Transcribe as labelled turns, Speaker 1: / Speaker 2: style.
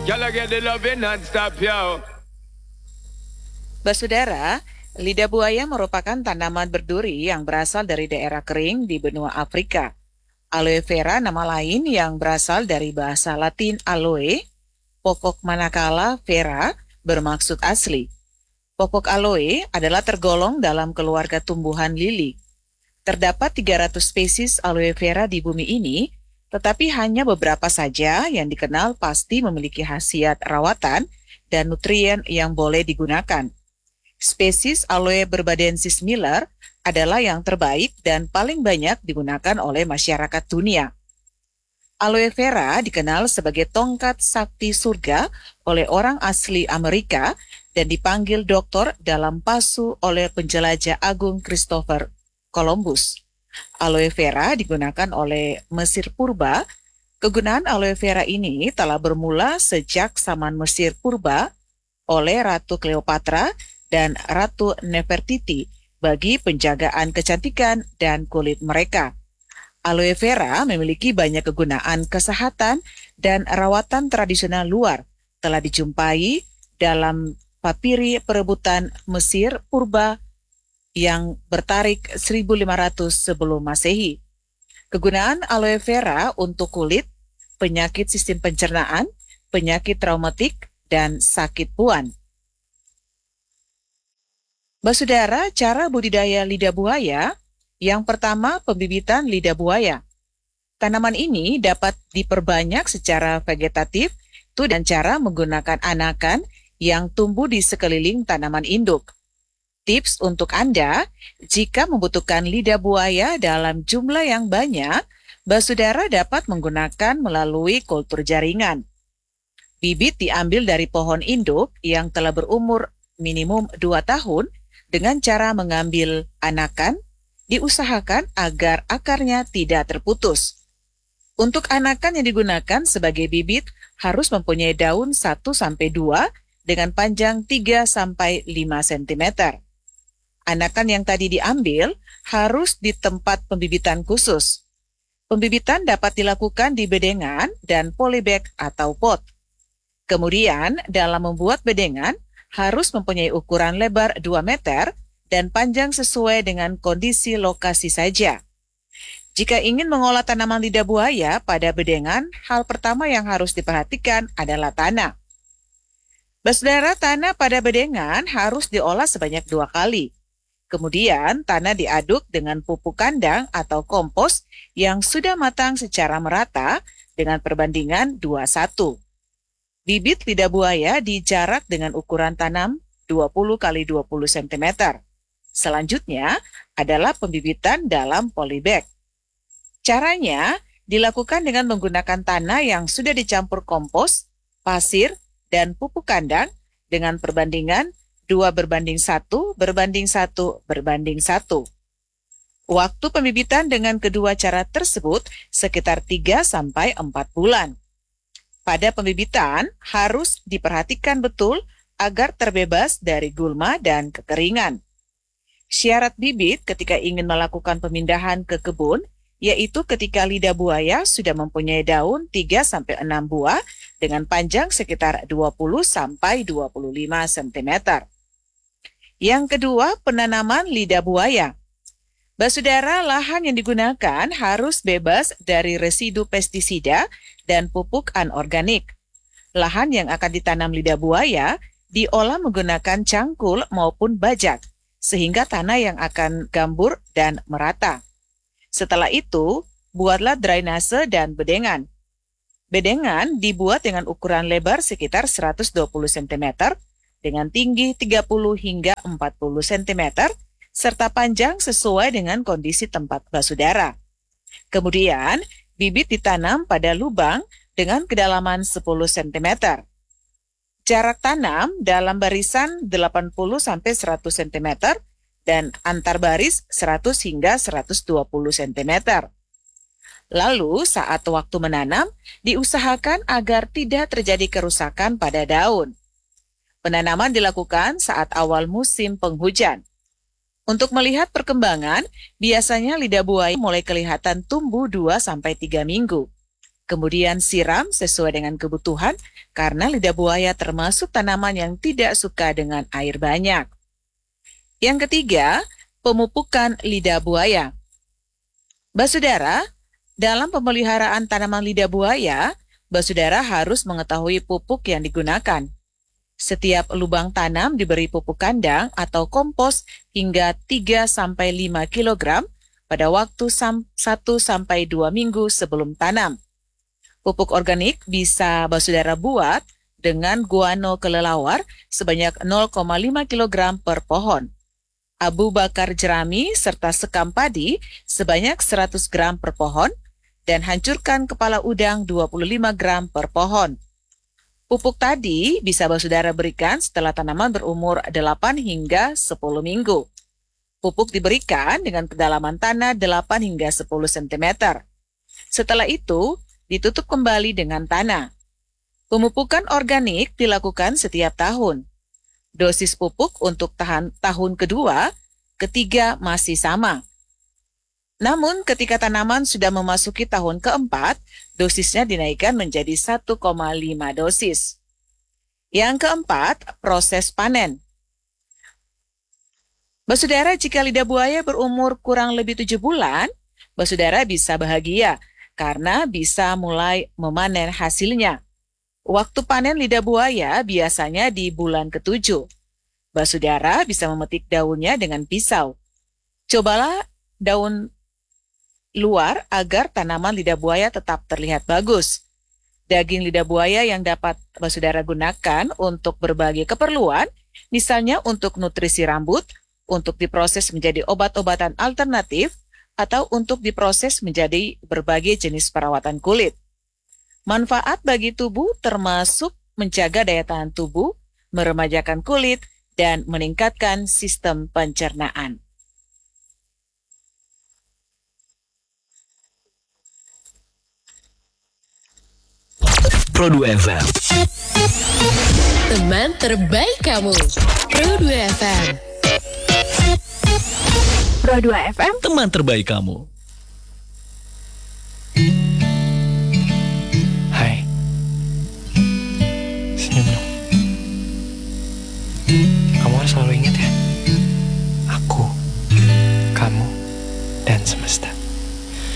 Speaker 1: Y'all get the loving non-stop, yo.
Speaker 2: Saudara, lidah buaya merupakan tanaman berduri yang berasal dari daerah kering di benua Afrika. Aloe vera nama lain yang berasal dari bahasa Latin aloe, pokok manakala vera bermaksud asli. Pokok aloe adalah tergolong dalam keluarga tumbuhan lili. Terdapat 300 spesies aloe vera di bumi ini, tetapi hanya beberapa saja yang dikenal pasti memiliki khasiat rawatan dan nutrien yang boleh digunakan. Spesies Aloe berbadensis Miller adalah yang terbaik dan paling banyak digunakan oleh masyarakat dunia. Aloe vera dikenal sebagai tongkat sakti surga oleh orang asli Amerika dan dipanggil doktor dalam pasu oleh penjelajah agung Christopher Columbus. Aloe vera digunakan oleh Mesir purba. Kegunaan aloe vera ini telah bermula sejak zaman Mesir purba oleh Ratu Cleopatra dan Ratu Nefertiti bagi penjagaan kecantikan dan kulit mereka. Aloe vera memiliki banyak kegunaan kesehatan dan rawatan tradisional luar telah dijumpai dalam papiri perebutan Mesir purba yang bertarik 1500 sebelum Masehi. Kegunaan aloe vera untuk kulit, penyakit sistem pencernaan, penyakit traumatik, dan sakit puan. Saudara, cara budidaya lidah buaya. Yang pertama, pembibitan lidah buaya. Tanaman ini dapat diperbanyak secara vegetatif dan cara menggunakan anakan yang tumbuh di sekeliling tanaman induk. Tips untuk Anda, jika membutuhkan lidah buaya dalam jumlah yang banyak, saudara dapat menggunakan melalui kultur jaringan. Bibit diambil dari pohon induk yang telah berumur minimum 2 tahun dengan cara mengambil anakan, diusahakan agar akarnya tidak terputus. Untuk anakan yang digunakan sebagai bibit harus mempunyai daun 1-2 dengan panjang 3-5 cm. Anakan yang tadi diambil harus di tempat pembibitan khusus. Pembibitan dapat dilakukan di bedengan dan polybag atau pot. Kemudian, dalam membuat bedengan, harus mempunyai ukuran lebar 2 meter dan panjang sesuai dengan kondisi lokasi saja. Jika ingin mengolah tanaman lidah buaya pada bedengan, hal pertama yang harus diperhatikan adalah tanah. Saudara, tanah pada bedengan harus diolah sebanyak 2 kali. Kemudian, tanah diaduk dengan pupuk kandang atau kompos yang sudah matang secara merata dengan perbandingan 2:1. Bibit lidah buaya dijarak dengan ukuran tanam 20 x 20 cm. Selanjutnya adalah pembibitan dalam polybag. Caranya dilakukan dengan menggunakan tanah yang sudah dicampur kompos, pasir, dan pupuk kandang dengan perbandingan 2:1:1:1. Waktu pembibitan dengan kedua cara tersebut sekitar 3-4 bulan. Pada pembibitan harus diperhatikan betul agar terbebas dari gulma dan kekeringan. Syarat bibit ketika ingin melakukan pemindahan ke kebun yaitu ketika lidah buaya sudah mempunyai daun 3-6 buah dengan panjang sekitar 20-25 cm. Yang kedua, penanaman lidah buaya. Saudara, lahan yang digunakan harus bebas dari residu pestisida dan pupuk anorganik. Lahan yang akan ditanam lidah buaya diolah menggunakan cangkul maupun bajak, sehingga tanah yang akan gambur dan merata. Setelah itu, buatlah drainase dan bedengan. Bedengan dibuat dengan ukuran lebar sekitar 120 cm, dengan tinggi 30 hingga 40 cm, serta panjang sesuai dengan kondisi tempat saudara. Kemudian, bibit ditanam pada lubang dengan kedalaman 10 cm. Jarak tanam dalam barisan 80-100 cm dan antar baris 100 hingga 120 cm. Lalu, saat waktu menanam, diusahakan agar tidak terjadi kerusakan pada daun. Penanaman dilakukan saat awal musim penghujan. Untuk melihat perkembangan, biasanya lidah buaya mulai kelihatan tumbuh 2-3 minggu. Kemudian siram sesuai dengan kebutuhan karena lidah buaya termasuk tanaman yang tidak suka dengan air banyak. Yang ketiga, pemupukan lidah buaya. Basudara, dalam pemeliharaan tanaman lidah buaya, basudara harus mengetahui pupuk yang digunakan. Setiap lubang tanam diberi pupuk kandang atau kompos hingga 3-5 kg pada waktu 1-2 minggu sebelum tanam. Pupuk organik bisa basudara buat dengan guano kelelawar sebanyak 0,5 kg per pohon, abu bakar jerami serta sekam padi sebanyak 100 gram per pohon, dan hancurkan kepala udang 25 gram per pohon. Pupuk tadi bisa basudara berikan setelah tanaman berumur 8 hingga 10 minggu. Pupuk diberikan dengan kedalaman tanah 8 hingga 10 cm. Setelah itu, ditutup kembali dengan tanah. Pemupukan organik dilakukan setiap tahun. Dosis pupuk untuk tahun kedua, ketiga masih sama. Namun ketika tanaman sudah memasuki tahun keempat, dosisnya dinaikkan menjadi 1,5 dosis. Yang keempat, proses panen. Basudara, jika lidah buaya berumur kurang lebih 7 bulan, basudara bisa bahagia karena bisa mulai memanen hasilnya. Waktu panen lidah buaya biasanya di bulan ke-7. Basudara bisa memetik daunnya dengan pisau. Cobalah daun luar agar tanaman lidah buaya tetap terlihat bagus. Daging lidah buaya yang dapat basudara gunakan untuk berbagai keperluan, misalnya untuk nutrisi rambut, untuk diproses menjadi obat-obatan alternatif, atau untuk diproses menjadi berbagai jenis perawatan kulit. Manfaat bagi tubuh termasuk menjaga daya tahan tubuh, meremajakan kulit, dan meningkatkan sistem pencernaan.
Speaker 3: Pro2 FM.
Speaker 4: Teman terbaik kamu. Pro2 FM.
Speaker 5: Pro2 FM,
Speaker 3: Teman terbaik kamu.
Speaker 6: Hai. Senyum dong.